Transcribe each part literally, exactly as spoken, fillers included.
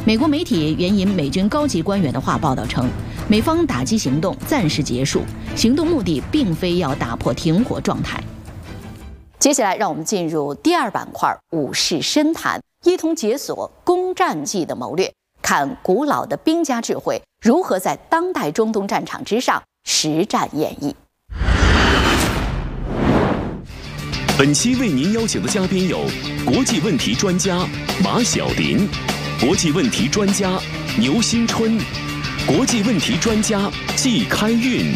美国媒体援引美军高级官员的话报道称，美方打击行动暂时结束，行动目的并非要打破停火状态。接下来，让我们进入第二板块——武士深谈，一同解锁攻占计的谋略，看古老的兵家智慧如何在当代中东战场之上实战演绎。 本期为您邀请的嘉宾有国际问题专家马晓林、国际问题专家牛新春、国际问题专家季开运。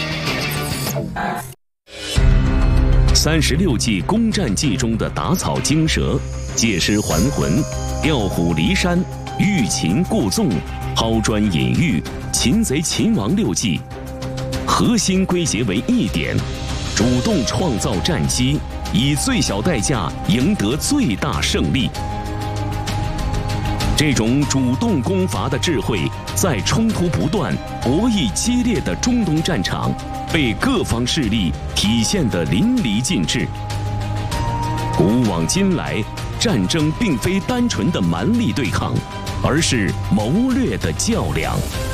三十六计攻占计中的打草惊蛇、借尸还魂、调虎离山、欲擒故纵、抛砖引玉、擒贼擒王六计，核心归结为一点：主动创造战机，以最小代价赢得最大胜利。这种主动攻伐的智慧，在冲突不断、博弈激烈的中东战场，被各方势力体现得淋漓尽致。古往今来，战争并非单纯的蛮力对抗，而是谋略的较量。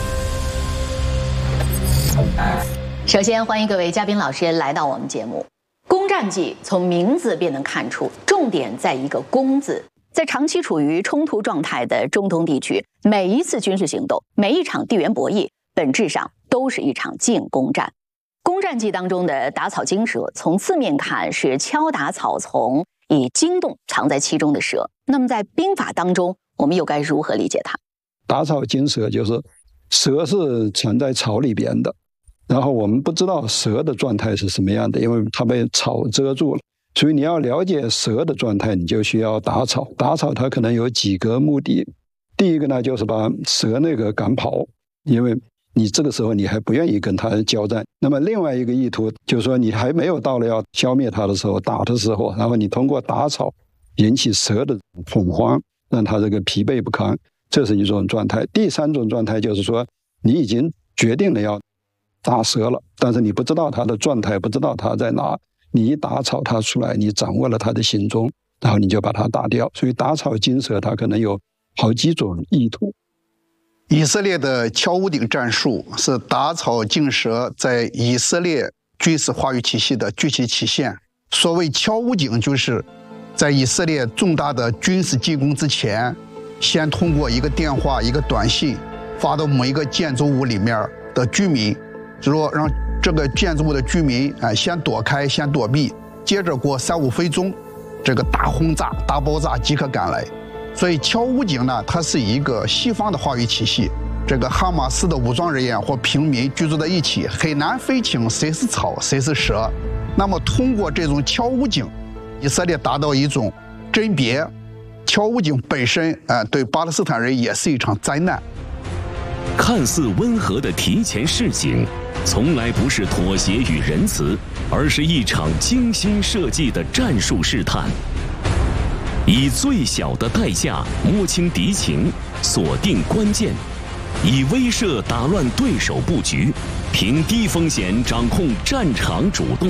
首先，欢迎各位嘉宾老师来到我们节目。攻占计从名字便能看出，重点在一个“攻”字。在长期处于冲突状态的中东地区，每一次军事行动，每一场地缘博弈，本质上都是一场进攻战。攻占计当中的打草惊蛇，从字面看是敲打草丛，以惊动藏在其中的蛇。那么在兵法当中，我们又该如何理解它？ 打草惊蛇就是蛇是藏在草里边的，然后我们不知道蛇的状态是什么样的，因为它被草遮住了。所以你要了解蛇的状态，你就需要打草。打草它可能有几个目的，第一个呢就是把蛇那个赶跑，因为你这个时候你还不愿意跟它交战。那么另外一个意图就是说，你还没有到了要消灭它的时候，打的时候，然后你通过打草引起蛇的恐慌，让它这个疲惫不堪，这是一种状态。第三种状态就是说，你已经决定了要打蛇了，但是你不知道它的状态，不知道它在哪。你一打草它出来，你掌握了它的行踪，然后你就把它打掉。所以打草惊蛇它可能有好几种意图。 以色列的敲屋顶战术是打草惊蛇在以色列军事话语体系的具体体现。所谓敲屋顶，就是在以色列重大的军事进攻之前，先通过一个电话、一个短信发到某一个建筑物里面的居民，就是说让这个建筑物的居民啊、呃，先躲开，先躲避，接着过三五分钟，这个大轰炸、大爆炸即刻赶来。所以敲屋顶呢，它是一个西方的话语体系。这个哈马斯的武装人员或平民居住在一起，很难分清谁是草，谁是蛇。那么通过这种敲屋顶，以色列达到一种甄别。敲屋顶本身啊、呃，对巴勒斯坦人也是一场灾难。 看似温和的提前示警，从来不是妥协与仁慈，而是一场精心设计的战术试探。以最小的代价摸清敌情，锁定关键，以威慑打乱对手布局，凭低风险掌控战场主动。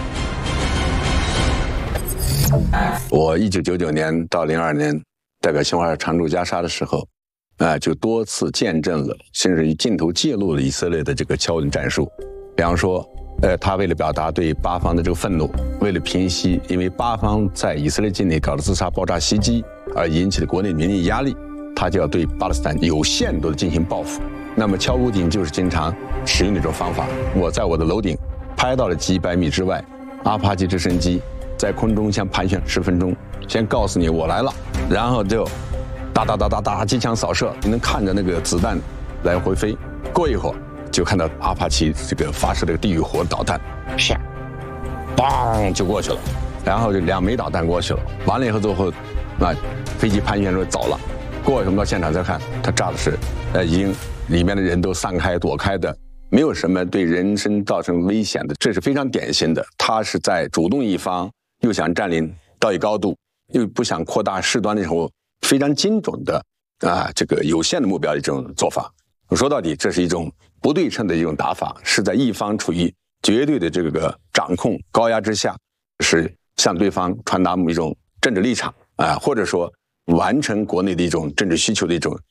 我一九九九年到零二年代表新华社常驻加沙的时候，啊，就多次见证了，甚至于镜头记录了以色列的这个敲屋顶战术。比方说，呃，他为了表达对巴方的这个愤怒，为了平息因为巴方在以色列境内搞的自杀爆炸袭击而引起的国内民意压力，他就要对巴勒斯坦有限度的进行报复。那么敲屋顶就是经常使用这种方法。我在我的楼顶拍到了几百米之外阿帕奇直升机在空中先盘旋十分钟，先告诉你我来了，然后就哒哒哒哒哒机枪扫射，你能看着那个子弹来回飞。过一会儿就看到阿帕奇这个发射这个地狱火导弹，啪，嘣就过去了，然后就两枚导弹过去了。完了以后最后，那飞机盘旋着走了。过一会儿到现场再看，它炸的是，呃，已经里面的人都散开躲开的，没有什么对人身造成危险的，这是非常典型的。他是在主动一方，又想占领道义高度，又不想扩大事端的时候，非常精准的啊，这个有限的目标的这种做法。说到底，这是一种不对称的一种打法，是在一方处于绝对的这个掌控高压之下，是向对方传达一种政治立场啊，或者说完成国内的一种政治需求的一种